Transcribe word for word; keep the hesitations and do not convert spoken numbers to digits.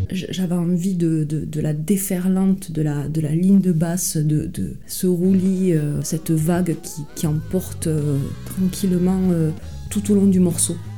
j'avais envie de, de, de la déferlante, de la, de la ligne de basse, de, de ce roulis, euh, cette vague qui, qui emporte euh, tranquillement euh, tout au long du morceau.